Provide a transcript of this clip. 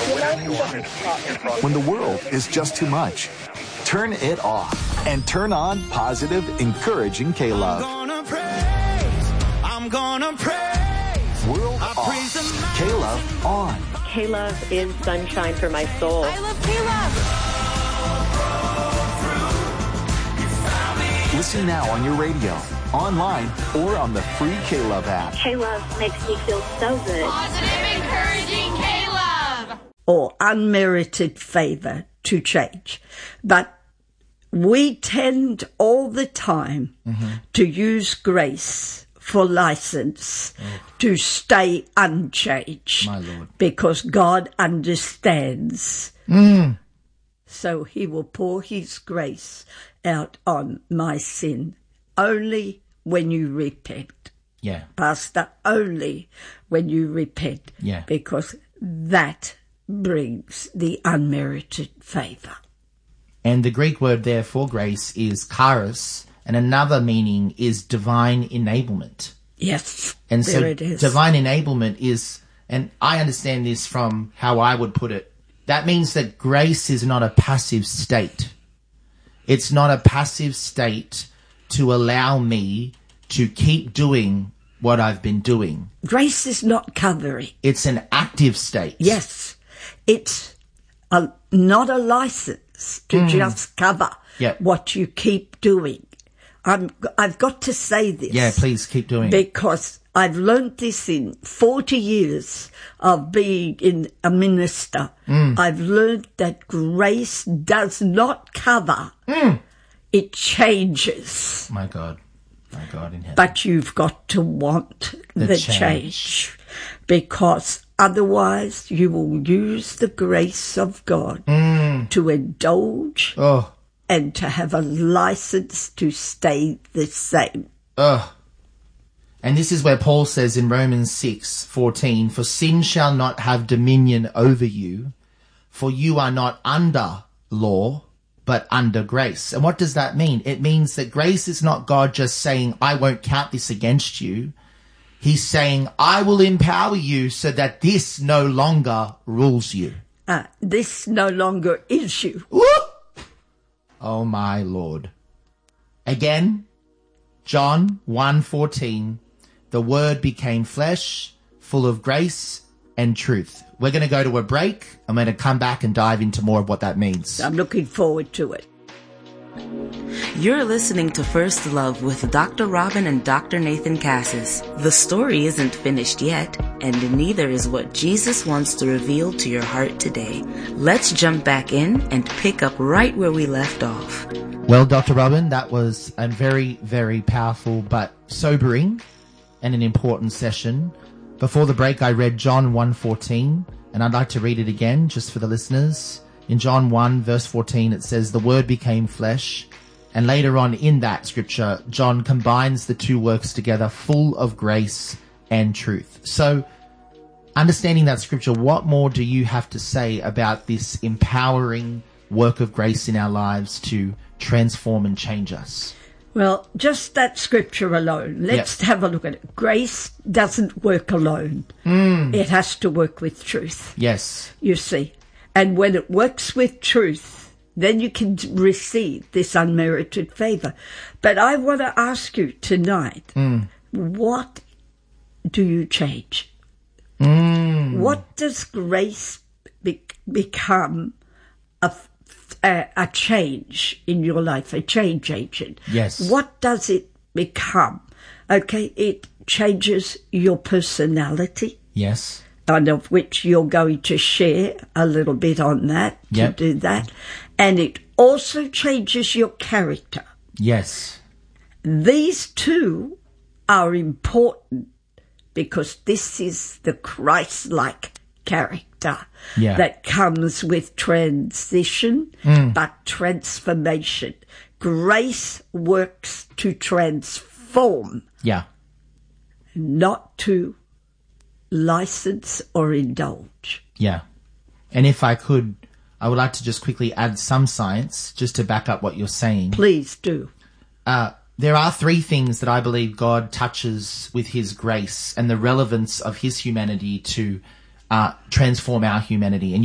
When the world is just too much, turn it off and turn on positive, encouraging K-Love. I'm gonna praise. World off. K-Love on. K-Love is sunshine for my soul. I love K-Love. Listen now on your radio, online, or on the free K-Love app. K-Love makes me feel so good. Positive, encouraging K-Love. Or unmerited favor to change. But we tend all the time to use grace for license to stay unchanged. My Lord. Because God understands. So he will pour his grace out on my sin only when you repent. Yeah. Pastor, only when you repent. Yeah. Because that brings the unmerited favor. And the Greek word there for grace is charis, and another meaning is divine enablement. Yes, And there so it is. divine enablement is, and I understand this from how I would put it, that means that grace is not a passive state. It's not a passive state to allow me to keep doing what I've been doing. Grace is not covering. It's an active state. Yes, it's not a license to just cover what you keep doing. I've got to say this. Yeah, please keep doing it. Because I've learned this in 40 years of being a minister. I've learned that grace does not cover. It changes. My God in heaven. But you've got to want the change. Because otherwise you will use the grace of God to indulge and to have a license to stay the same. And this is where Paul says in Romans 6:14, "For sin shall not have dominion over you, for you are not under law, but under grace." And what does that mean? It means that grace is not God just saying, I won't count this against you. He's saying, I will empower you so that this no longer rules you. This no longer is you. Woo! Oh my Lord. Again, John 1:14, the word became flesh, full of grace and truth. We're going to go to a break. I'm going to come back and dive into more of what that means. I'm looking forward to it. You're listening to First Love with Dr. Robin and Dr. Nathan Cassis. The story isn't finished yet, and neither is what Jesus wants to reveal to your heart today. Let's jump back in and pick up right where we left off. Well, Dr. Robin, that was a very, very powerful but sobering and an important session. Before the break, I read John 1:14, and I'd like to read it again just for the listeners. In John 1, verse 14, it says, "The Word became flesh." And later on in that scripture, John combines the two works together, full of grace and truth. So, understanding that scripture, what more do you have to say about this empowering work of grace in our lives to transform and change us? Well, just that scripture alone. Let's have a look at it. Grace doesn't work alone. It has to work with truth. Yes. You see. And when it works with truth, then you can receive this unmerited favor. But I want to ask you tonight, what do you change? What does grace become a change in your life, a change agent? Yes. What does it become? Okay, it changes your personality. Yes. And of which you're going to share a little bit on that, to do that. And it also changes your character. Yes. These two are important because this is the Christ-like character that comes with transition, but transformation. Grace works to transform, not to license or indulge. Yeah. And if I could, I would like to just quickly add some science just to back up what you're saying. Please do. There are three things that I believe God touches with his grace and the relevance of his humanity to transform our humanity. And